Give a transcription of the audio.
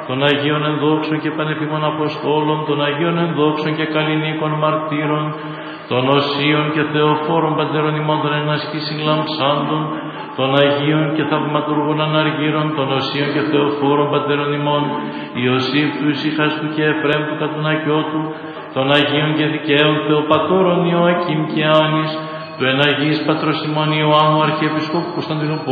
των Αγίων ενδόξων και πανεπίμων Αποστόλων, των Αγίων ενδόξων και καλλινίκων μαρτύρων, των Οσίων και Θεοφόρων Πατέρων ημών των ενασχήσιν λαμψάντων, των Αγίων και θαυματουργών αναργύρων, των Οσίων και Θεοφόρων Πατέρων ημών, Ιωσήφ του Ησυχαστού και Εφραίμ του Κατουνακιώτου, των Αγίων και δικαίων Θεοπατώρων Ιωακήμ και Άνης, του εναγής Πατρός ημών Ιωάννου Αρχιεπισκόπου Κωνσταντινούπολης,